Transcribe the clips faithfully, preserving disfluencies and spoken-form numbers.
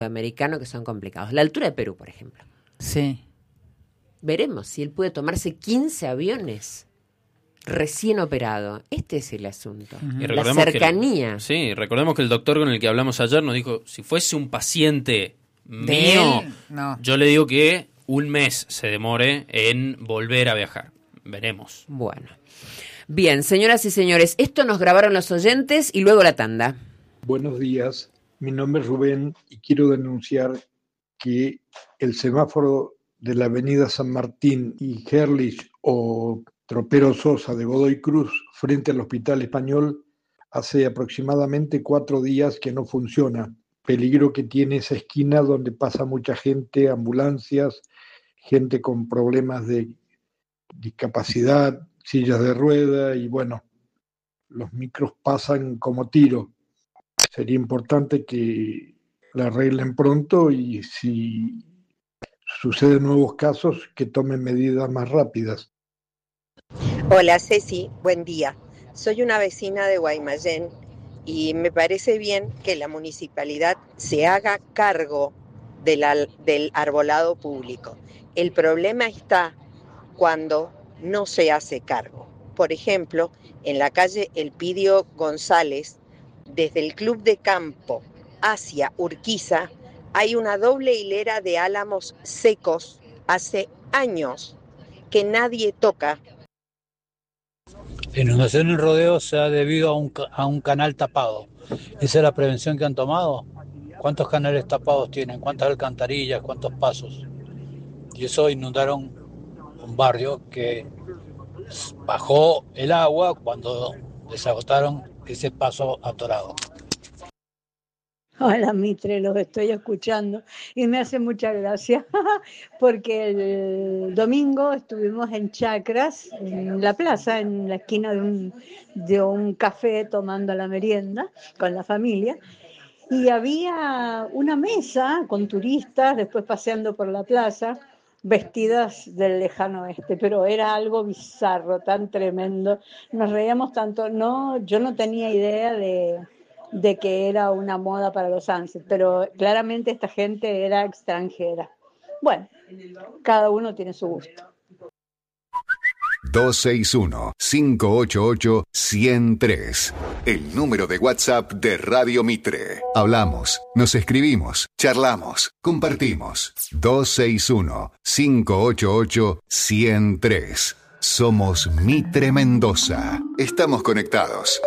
americano que son complicados. La altura de Perú, por ejemplo. Sí. Veremos si él puede tomarse quince aviones recién operado. Este es el asunto. Uh-huh. La cercanía. Que, sí, recordemos que el doctor con el que hablamos ayer nos dijo, si fuese un paciente mío, no. yo le digo que un mes se demore en volver a viajar. Veremos. Bueno. Bien, señoras y señores, esto nos grabaron los oyentes y luego la tanda. Buenos días, mi nombre es Rubén y quiero denunciar que el semáforo de la avenida San Martín y Herlich o Tropero Sosa de Godoy Cruz frente al Hospital Español hace aproximadamente cuatro días que no funciona. Peligro que tiene esa esquina donde pasa mucha gente, ambulancias, gente con problemas de discapacidad, sillas de rueda y bueno, los micros pasan como tiro. Sería importante que la arreglen pronto y si suceden nuevos casos, que tomen medidas más rápidas. Hola Ceci, buen día. Soy una vecina de Guaymallén y me parece bien que la municipalidad se haga cargo de la, del arbolado público. El problema está cuando no se hace cargo. Por ejemplo, en la calle Elpidio González, desde el Club de Campo hacia Urquiza, hay una doble hilera de álamos secos hace años que nadie toca. La inundación en Rodeo se ha debido a un, a un canal tapado. ¿Esa es la prevención que han tomado? ¿Cuántos canales tapados tienen? ¿Cuántas alcantarillas? ¿Cuántos pasos? Y eso inundaron un barrio que bajó el agua cuando desagotaron ese paso atorado. Hola Mitre, los estoy escuchando y me hace mucha gracia porque el domingo estuvimos en Chacras, en la plaza, en la esquina de un, de un café tomando la merienda con la familia y había una mesa con turistas después paseando por la plaza vestidas del lejano oeste, pero era algo bizarro, tan tremendo, nos reíamos tanto, no, yo no tenía idea de... de que era una moda para los Sunset, pero claramente esta gente era extranjera. Bueno, cada uno tiene su gusto. dos seis uno, cinco ocho ocho, uno cero tres. El número de WhatsApp de Radio Mitre. Hablamos, nos escribimos, charlamos, compartimos. dos seis uno, cinco ocho ocho, uno cero tres. Somos Mitre Mendoza. Estamos conectados.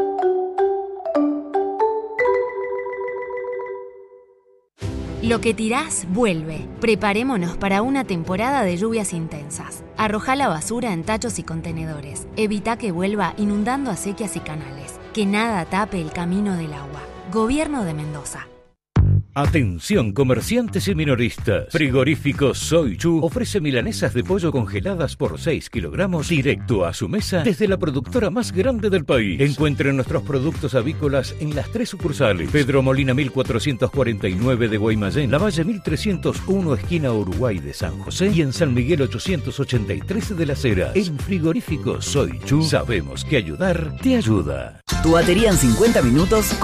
Lo que tirás, vuelve. Preparémonos para una temporada de lluvias intensas. Arrojá la basura en tachos y contenedores. Evita que vuelva inundando acequias y canales. Que nada tape el camino del agua. Gobierno de Mendoza. Atención comerciantes y minoristas. Frigorífico Soy Chu ofrece milanesas de pollo congeladas por seis kilogramos directo a su mesa desde la productora más grande del país. Encuentren nuestros productos avícolas en las tres sucursales. Pedro Molina mil cuatrocientos cuarenta y nueve de Guaymallén, La Valle mil trescientos uno esquina Uruguay de San José y en San Miguel ochocientos ochenta y tres de Las Heras. En Frigorífico Soy Chu sabemos que ayudar te ayuda. Tu batería en cincuenta minutos